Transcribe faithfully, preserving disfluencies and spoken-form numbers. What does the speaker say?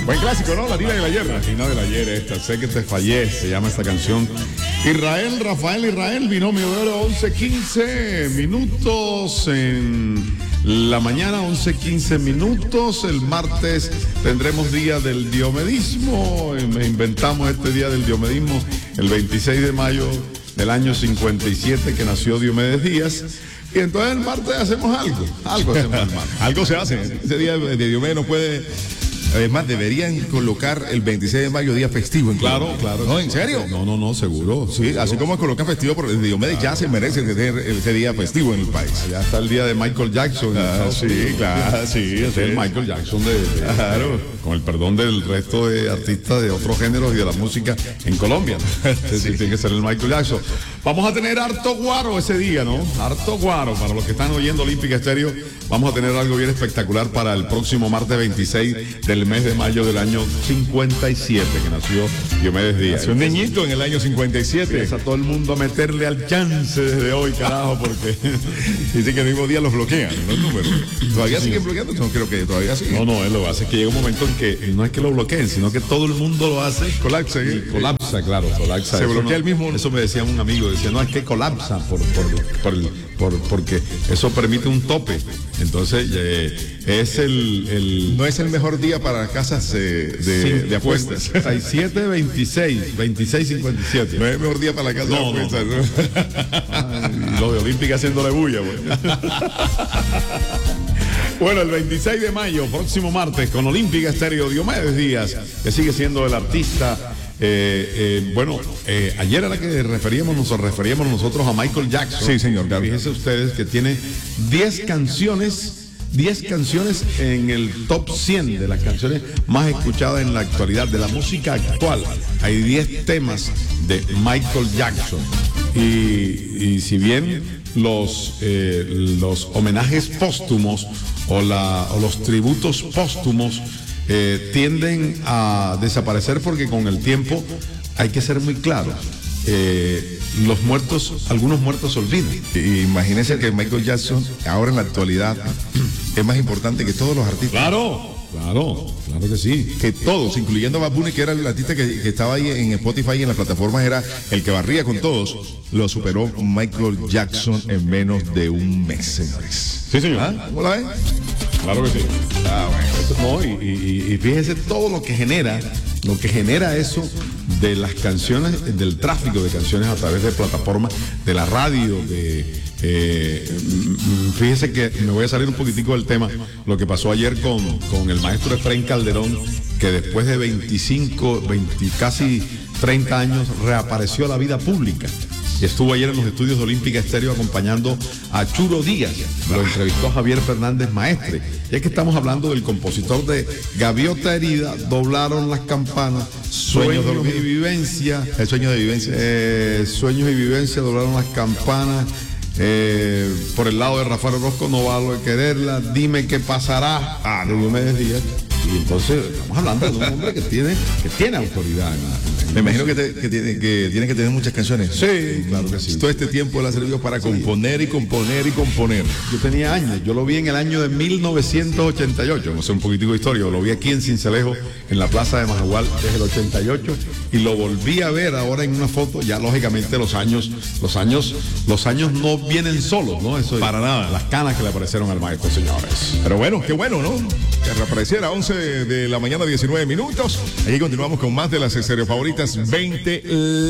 Buen clásico, ¿no? Latina del ayer. Latina del ayer, esta. Sé que te fallé, se llama esta canción. Israel, Rafael, Israel, binomio de oro, once quince minutos en la mañana, once quince minutos. El martes tendremos día del diomedismo. Inventamos este día del diomedismo el veintiséis de mayo del año cincuenta y siete, que nació Diomedes Díaz. Y entonces el martes hacemos algo. Algo hacemos el martes. Algo se hace. Ese día de Diomedes no puede. Además, deberían colocar el veintiséis de mayo día festivo. En claro, claro. ¿No, en serio? No, no, no, seguro. Sí, seguro. Así como colocan festivo, pero el Diomedes claro, ya se merece tener ese día festivo en el país. Ya está el día de Michael Jackson. Ah, sí, Unidos. claro, sí. Es el Michael Jackson de, de, claro. de, con el perdón del resto de artistas de otros géneros y de la música en Colombia. Sí, sí, tiene que ser el Michael Jackson. Vamos a tener harto guaro ese día, ¿no? Harto guaro. Para los que están oyendo Olímpica Estéreo, vamos a tener algo bien espectacular para el próximo martes veintiséis del mes de mayo del año cincuenta y siete, que nació Diomedes Díaz. Nació un niñito en el año cincuenta y siete. Empieza a todo el mundo a meterle al chance desde hoy, carajo, porque dicen que el mismo día los bloquean los números. ¿Todavía siguen bloqueando? No, creo que todavía siguen. No, no, él lo hace, que llega un momento en que no es que lo bloqueen, sino que todo el mundo lo hace. Colapsa. ¿eh? Colapsa, claro, colapsa. Se eso bloquea no, el mismo. Eso me decía un amigo, decía, no, es que colapsa por, por, por, el, por porque eso permite un tope. Entonces, eh, es el, el... No es el mejor día para casas eh, de, sí, de apuestas. sesenta y siete veintiséis, veintiséis cincuenta y siete. No es el mejor día para la casa no, de apuestas. No, no. Ay, lo de Olímpica haciéndole bulla, güey. Bueno, el veintiséis de mayo, próximo martes, con Olímpica Estéreo, Diomedes Díaz, que sigue siendo el artista. Eh, eh, bueno, eh, ayer era que referíamos, nos referíamos nosotros a Michael Jackson. Sí, señor. Fíjense ustedes que tiene diez canciones. diez canciones en el top cien de las canciones más escuchadas en la actualidad, de la música actual. Hay diez temas de Michael Jackson. Y, y si bien los, eh, los homenajes póstumos o, la, o los tributos póstumos eh, tienden a desaparecer, porque con el tiempo hay que ser muy claros. Eh, los muertos, algunos muertos se olvidan. Y imagínense que Michael Jackson ahora en la actualidad es más importante que todos los artistas. Claro, claro, claro que sí. Que todos, incluyendo Bad Bunny, que era el artista que, que estaba ahí en Spotify y en las plataformas, era el que barría con todos. Lo superó Michael Jackson en menos de un mes, señores. Sí, señor. ¿Ah? ¿Cómo la ven? Claro que sí. Ah, bueno. No, y, y, y fíjese todo lo que genera, lo que genera eso de las canciones, del tráfico de canciones a través de plataformas, de la radio, de eh, fíjese que me voy a salir un poquitico del tema, lo que pasó ayer con, con el maestro Efraín Calderón, que después de veinticinco, veinte, casi treinta años reapareció a la vida pública. Y estuvo ayer en los estudios de Olímpica Estéreo acompañando a Churo Díaz. Lo entrevistó Javier Fernández Maestre. Y es que estamos hablando del compositor de Gaviota Herida, Doblaron las Campanas, Sueños, Sueños y Vivencia. El Sueño de Vivencia. Eh, Sueños y Vivencia, Doblaron las Campanas. Eh, por el lado de Rafael Orozco, No valo de quererla. Dime qué pasará. Ah, de Diomedes Díaz. Y entonces estamos hablando de un hombre que tiene, que tiene autoridad. En la, en Me imagino que, te, que, tiene, que tiene que tener muchas canciones. Sí, claro que sí. Todo este tiempo le ha servido para componer y componer y componer. Yo tenía años, yo lo vi en el año de mil novecientos ochenta y ocho, no sé, un poquitico de historia, lo vi aquí en Cincelejo, en la plaza de Majagual desde el ochenta y ocho, y lo volví a ver ahora en una foto. Ya lógicamente los años, los años, los años no vienen solos, ¿no? Eso para nada. Las canas que le aparecieron al maestro, señores. Pero bueno, qué bueno, ¿no? Que reapareciera. once de la mañana, diecinueve minutos. Aquí continuamos con más de las Estéreo Favoritas veinte.